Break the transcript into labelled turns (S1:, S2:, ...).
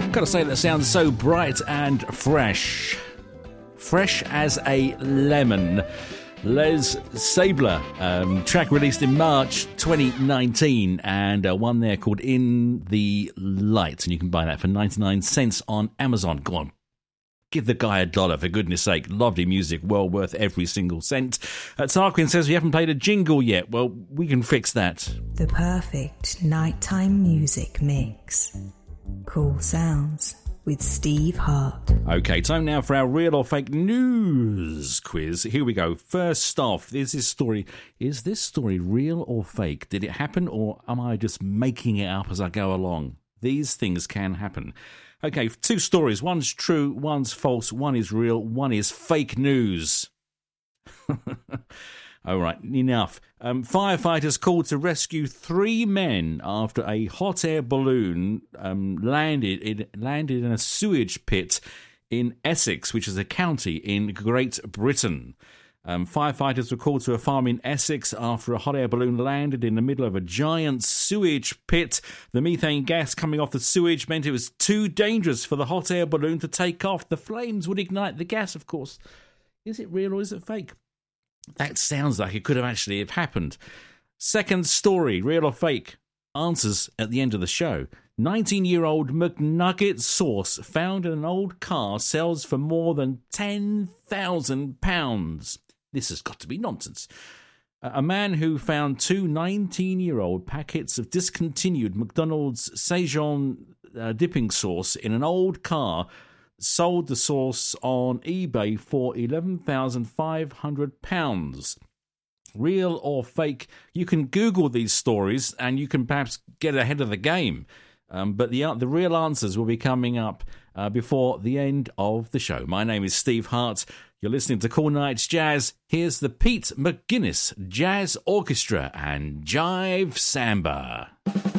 S1: Gotta say, that sounds so bright and fresh. Fresh as a lemon. Les Sabler, track released in March 2019, and one there called In the Light, and you can buy that for 99 cents on Amazon. Go on, give the guy $1, for goodness sake. Lovely music, well worth every single cent. Tarquin says we haven't played a jingle yet. Well, we can fix that.
S2: The perfect nighttime music mix. Cool Sounds with Steve Hart.
S1: Okay, time now for our real or fake news quiz. Here we go. First off, is this story real or fake? Did it happen, or am I just making it up as I go along? These things can happen. Okay, 2 stories. One's true, one's false, one is real, one is fake news. All right, enough. Firefighters called to rescue 3 men after a hot air balloon landed in a sewage pit in Essex, which is a county in Great Britain. Firefighters were called to a farm in Essex after a hot air balloon landed in the middle of a giant sewage pit. The methane gas coming off the sewage meant it was too dangerous for the hot air balloon to take off. The flames would ignite the gas, of course. Is it real or is it fake? That sounds like it could have actually happened. Second story, real or fake? Answers at the end of the show. 19-year-old McNugget sauce found in an old car sells for more than £10,000. This has got to be nonsense. A man who found 2 19-year-old packets of discontinued McDonald's Szechuan dipping sauce in an old car sold the sauce on eBay for £11,500. Real or fake? You can Google these stories and you can perhaps get ahead of the game. But the real answers will be coming up before the end of the show. My name is Steve Hart. You're listening to Cool Nights Jazz. Here's the Pete McGuinness Jazz Orchestra and Jive Samba.